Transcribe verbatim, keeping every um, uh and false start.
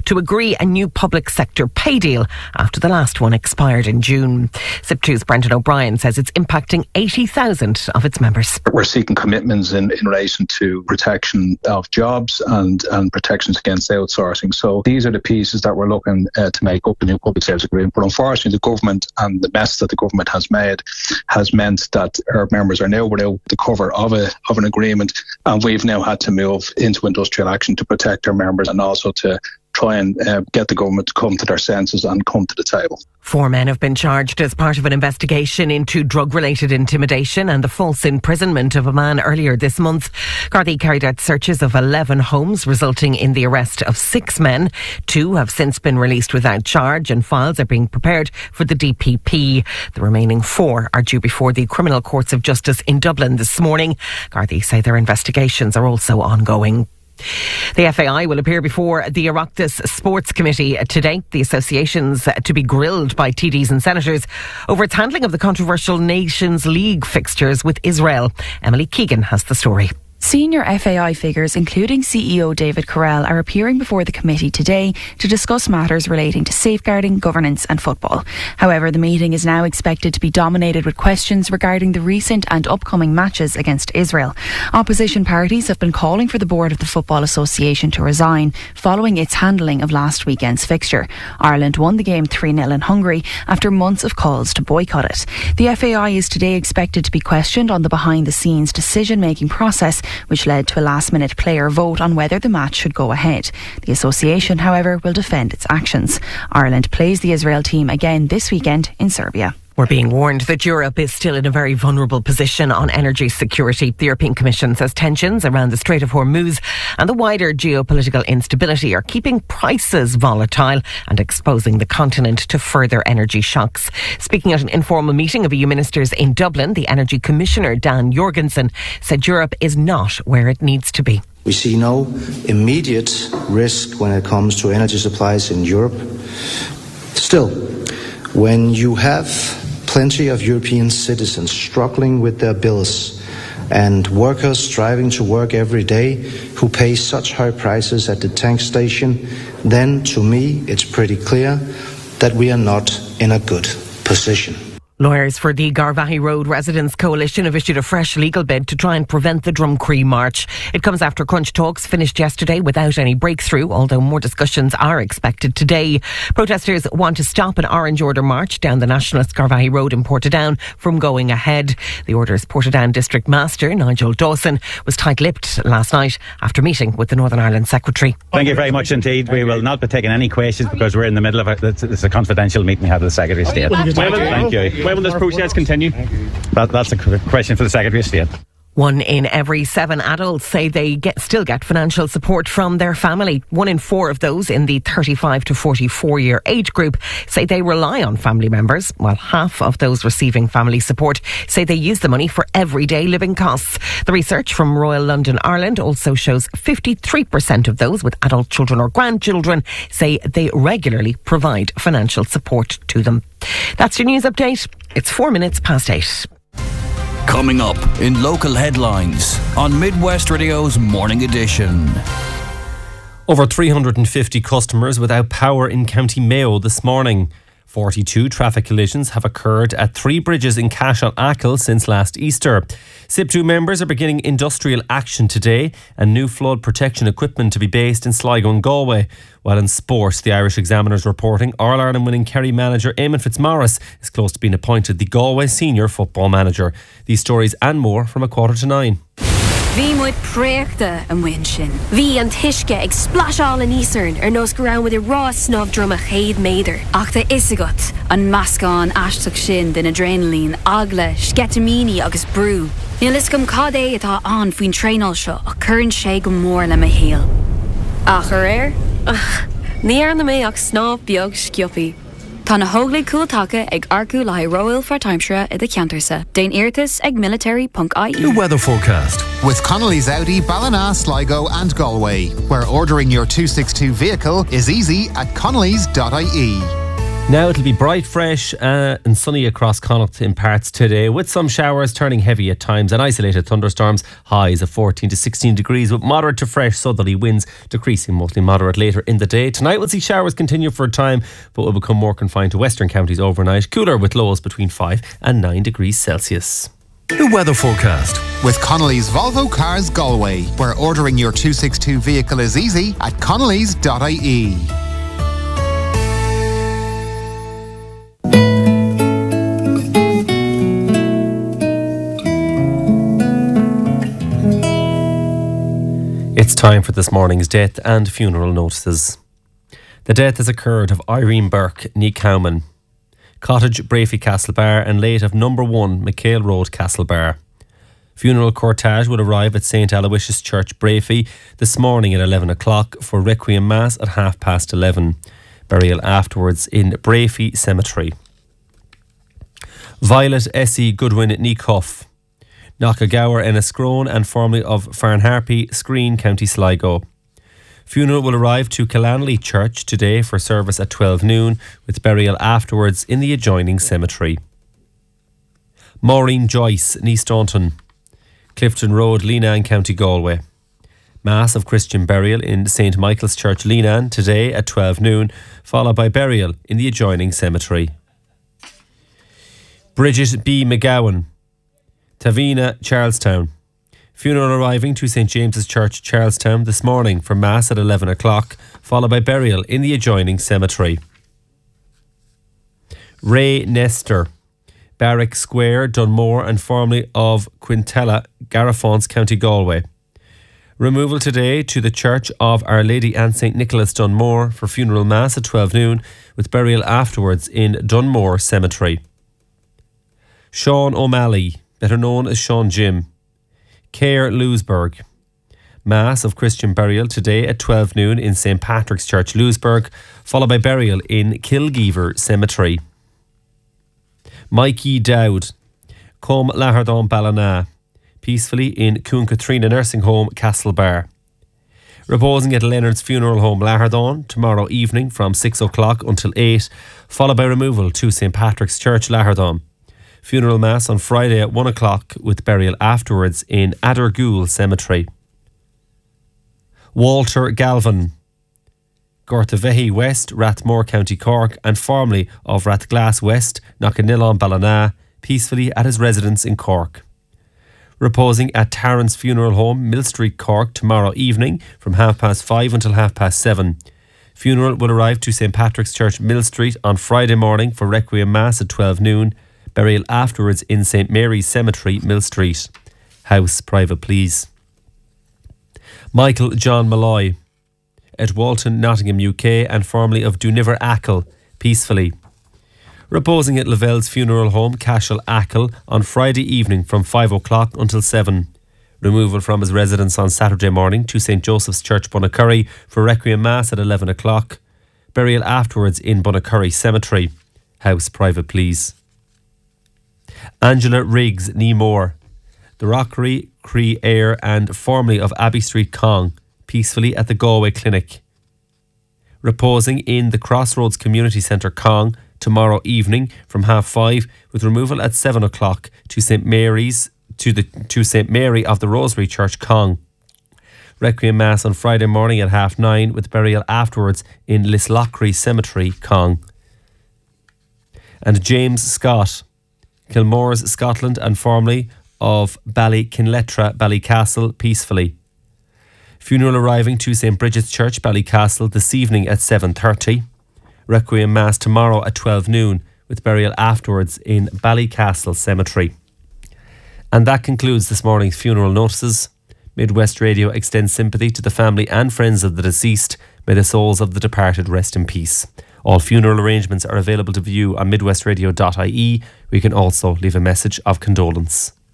to agree a new public sector pay deal after the last one expired in June. S I P two's Brendan O'Brien says it's impacting eighty thousand of its members. We're seeking commitments in, in relation to protection of jobs and, and protections against outsourcing. So these are the pieces that we're looking uh, to make up the new public service agreement. But unfortunately, the government and the mess that the government has made has meant that our members are now without the cover of a of an agreement, and we've now had to move into industrial action to protect our members and also to try and uh, get the government to come to their senses and come to the table. Four men have been charged as part of an investigation into drug-related intimidation and the false imprisonment of a man earlier this month. Gardaí carried out searches of eleven homes, resulting in the arrest of six men. Two have since been released without charge, and files are being prepared for the D P P. The remaining four are due before the Criminal Courts of Justice in Dublin this morning. Gardaí say their investigations are also ongoing. The F A I will appear before the Oireachtas Sports Committee today. The association's to be grilled by T Ds and senators over its handling of the controversial Nations League fixtures with Israel. Emily Keegan has the story. Senior F A I figures, including C E O David Correll, are appearing before the committee today to discuss matters relating to safeguarding, governance and football. However, the meeting is now expected to be dominated with questions regarding the recent and upcoming matches against Israel. Opposition parties have been calling for the board of the Football Association to resign following its handling of last weekend's fixture. Ireland won the game three nil in Hungary after months of calls to boycott it. The F A I is today expected to be questioned on the behind-the-scenes decision-making process, which led to a last-minute player vote on whether the match should go ahead. The association, however, will defend its actions. Ireland plays the Israel team again this weekend in Serbia. We're being warned that Europe is still in a very vulnerable position on energy security. The European Commission says tensions around the Strait of Hormuz and the wider geopolitical instability are keeping prices volatile and exposing the continent to further energy shocks. Speaking at an informal meeting of E U ministers in Dublin, the Energy Commissioner Dan Jorgensen said Europe is not where it needs to be. We see no immediate risk when it comes to energy supplies in Europe. Still, when you have plenty of European citizens struggling with their bills and workers striving to work every day who pay such high prices at the tank station, then to me it's pretty clear that we are not in a good position. Lawyers for the Garvaghey Road Residents Coalition have issued a fresh legal bid to try and prevent the Drumcree March. It comes after crunch talks finished yesterday without any breakthrough, although more discussions are expected today. Protesters want to stop an Orange Order march down the nationalist Garvaghey Road in Portadown from going ahead. The Order's Portadown District Master, Nigel Dawson, was tight-lipped last night after meeting with the Northern Ireland Secretary. Thank you very much indeed. We will not be taking any questions because we're in the middle of it. It's a confidential meeting we have with the Secretary of State. Thank you. When will this process continue? That, that's a question for the Secretary of State. One in every seven adults say they get, still get financial support from their family. One in four of those in the thirty-five to forty-four year age group say they rely on family members, while half of those receiving family support say they use the money for everyday living costs. The research from Royal London Ireland also shows fifty-three percent of those with adult children or grandchildren say they regularly provide financial support to them. That's your news update. It's four minutes past eight. Coming up in local headlines on Midwest Radio's Morning Edition. Over three hundred fifty customers without power in County Mayo this morning. forty-two traffic collisions have occurred at three bridges in Cashel Achill since last Easter. S I P two members are beginning industrial action today and new flood protection equipment to be based in Sligo and Galway. While in sport, the Irish Examiner's reporting All Ireland winning Kerry manager Eamon Fitzmaurice is close to being appointed the Galway senior football manager. These stories and more from a quarter to nine. Bhí muid préachta an bhain sin. Bhí an tuisce ag splasháil an ísarn ar nós go raibh muid i rá snobh drum a chéad méadar. Ach tá isagat an meascán aisteach sin den adrenaline, agla, scetamíní agus brú. Níl is gom cad é atá an faoin tréinál seo a churann sé go mór le a héal. Ach ar air? Ach, ní ar na mé ach snobh beag sciopí. Tá na hóglaigh cúiltacha ag arcú le Royal for Timeshare i de Ceantarsa. Déan Iartas ag military dot I E. The weather forecast. With Connolly's Audi, Ballina, Sligo and Galway, where ordering your two sixty-two vehicle is easy at connellys dot I E. Now it'll be bright, fresh uh, and sunny across Connacht in parts today, with some showers turning heavy at times and isolated thunderstorms. Highs of fourteen to sixteen degrees with moderate to fresh southerly winds, decreasing mostly moderate later in the day. Tonight we'll see showers continue for a time, but will become more confined to western counties overnight. Cooler with lows between five and nine degrees Celsius. The weather forecast with Connolly's Volvo Cars Galway, where ordering your two sixty-two vehicle is easy at connellys dot I E. It's time for this morning's death and funeral notices. The death has occurred of Irene Burke, ní Cowman, Cottage, Brafey, Castlebar, and late of number one, McHale Road, Castlebar. Funeral cortege will arrive at Saint Aloysius Church, Brafey, this morning at eleven o'clock for Requiem Mass at half past eleven. Burial afterwards in Brafey Cemetery. Violet Essie Goodwin, ní Cuff, Knockagower, Enniscrone, and formerly of Farnharpy, Screen, County Sligo. Funeral will arrive to Killanley Church today for service at twelve noon, with burial afterwards in the adjoining cemetery. Maureen Joyce, ní Staunton, Clifton Road, Leenane, County Galway. Mass of Christian burial in Saint Michael's Church, Leenane, today at twelve noon, followed by burial in the adjoining cemetery. Bridget B. McGowan, Tavina, Charlestown. Funeral arriving to Saint James's Church, Charlestown, this morning for Mass at eleven o'clock, followed by burial in the adjoining cemetery. Ray Nestor, Barrack Square, Dunmore, and formerly of Quintella, Garafonts, County Galway. Removal today to the Church of Our Lady and Saint Nicholas, Dunmore, for funeral Mass at twelve noon, with burial afterwards in Dunmore Cemetery. Sean O'Malley, better known as Sean Jim, Cahir, Lewisburg. Mass of Christian burial today at twelve noon in Saint Patrick's Church, Lewisburg, followed by burial in Kilgeever Cemetery. Mikey Dowd, Com Lahardon Ballina, peacefully in Coon Katrina Nursing Home, Castlebar. Reposing at Leonard's Funeral Home, Lahardon, tomorrow evening from six o'clock until eight, followed by removal to Saint Patrick's Church, Lahardon. Funeral Mass on Friday at one o'clock, with burial afterwards in Addergool Cemetery. Walter Galvin, Gortavehi West, Rathmore, County Cork, and formerly of Rathglass West, Knockanillon, Ballina, peacefully at his residence in Cork. Reposing at Tarrant's Funeral Home, Mill Street, Cork, tomorrow evening from half past five until half past seven. Funeral will arrive to Saint Patrick's Church, Mill Street, on Friday morning for Requiem Mass at twelve noon. Burial afterwards in Saint Mary's Cemetery, Mill Street. House private, please. Michael John Malloy, at Walton, Nottingham, U K, and formerly of Duniver Achill, peacefully. Reposing at Lavelle's Funeral Home, Cashel Achill, on Friday evening from five o'clock until seven. Removal from his residence on Saturday morning to Saint Joseph's Church, Bunnacurry, for Requiem Mass at eleven o'clock. Burial afterwards in Bunnacurry Cemetery. House private, please. Angela Riggs, ní Mór, the Rockery, Cree Air, and formerly of Abbey Street, Cong, peacefully at the Galway Clinic. Reposing in the Crossroads Community Centre, Cong, tomorrow evening from half five, with removal at seven o'clock to Saint Mary's to the to Saint Mary of the Rosary Church, Cong. Requiem Mass on Friday morning at half nine, with burial afterwards in Lislochry Cemetery, Cong. And James Scott, Kilmore's, Scotland, and formerly of Ballykinletra, Ballycastle, peacefully. Funeral arriving to Saint Bridget's Church, Ballycastle, this evening at seven thirty. Requiem Mass tomorrow at twelve noon, with burial afterwards in Ballycastle Cemetery. And that concludes this morning's funeral notices. Midwest Radio extends sympathy to the family and friends of the deceased. May the souls of the departed rest in peace. All funeral arrangements are available to view on midwest radio dot I E. We can also leave a message of condolence.